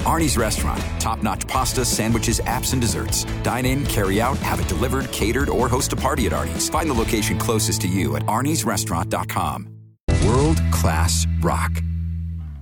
Arnie's Restaurant. Top-notch pasta, sandwiches, apps, and desserts. Dine in, carry out, have it delivered, catered, or host a party at Arnie's. Find the location closest to you at arniesrestaurant.com. World-class rock.